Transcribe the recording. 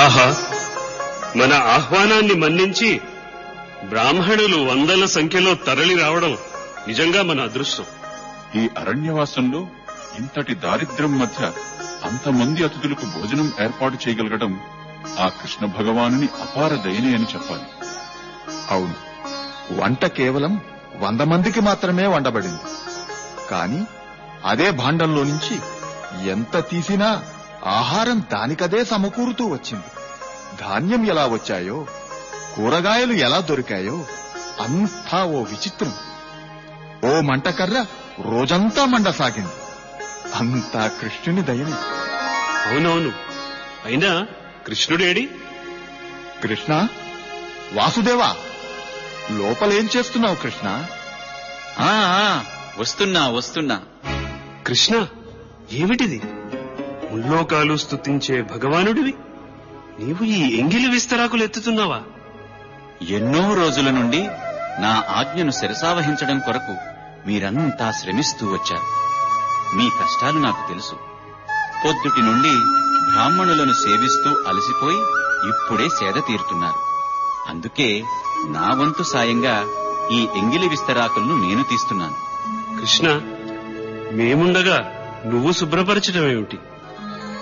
ఆహా, మన ఆహ్వానాన్ని మన్నించి బ్రాహ్మణులు వందల సంఖ్యలో తరలి రావడం నిజంగా మన అదృష్టం. ఈ అరణ్యవాసంలో ఇంతటి దారిద్ర్యం మధ్య అంతమంది అతిథులకు భోజనం ఏర్పాటు చేయగలగడం ఆ కృష్ణ భగవానుని అపార దయనే అని చెప్పాలి. అవును, వంట కేవలం 100 మందికి మాత్రమే వండబడింది. కాని అదే భాండంలో నుంచి ఎంత తీసినా ఆహారం దానికదే సమకూరుతూ వచ్చింది. ధాన్యం ఎలా వచ్చాయో, కూరగాయలు ఎలా దొరికాయో అంతా ఓ విచిత్రం. ఓ మంటకర్ర రోజంతా మండసాగింది. అంతా కృష్ణుని దయనే. అవునవును, అయినా కృష్ణుడేడి? కృష్ణ, వాసుదేవా, లోపలేం చేస్తున్నావు కృష్ణ? వస్తున్నా. కృష్ణ, ఏమిటిది? ముల్లోకాలు స్తుతించే భగవానుడివి నీవు ఈ ఎంగిలి విస్తరాకులు ఎత్తుతున్నావా? ఎన్నో రోజుల నుండి నా ఆజ్ఞను శిరసావహించడం కొరకు మీరంతా శ్రమిస్తూ వచ్చారు. మీ కష్టాలు నాకు తెలుసు. పొద్దుటి నుండి బ్రాహ్మణులను సేవిస్తూ అలసిపోయి ఇప్పుడే సేద తీరుతున్నారు. అందుకే నా వంతు సాయంగా ఈ ఎంగిలి విస్తరాకులను నేను తీస్తున్నాను. కృష్ణ, మేముండగా నువ్వు శుభ్రపరచడమేమిటి?